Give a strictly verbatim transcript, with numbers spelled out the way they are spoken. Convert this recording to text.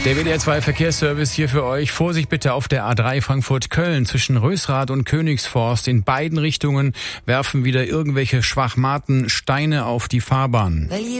Der W D R zwei Verkehrsservice hier für euch. Vorsicht bitte auf der A drei Frankfurt-Köln zwischen Rösrath und Königsforst. In beiden Richtungen werfen wieder irgendwelche Schwachmaten Steine auf die Fahrbahn.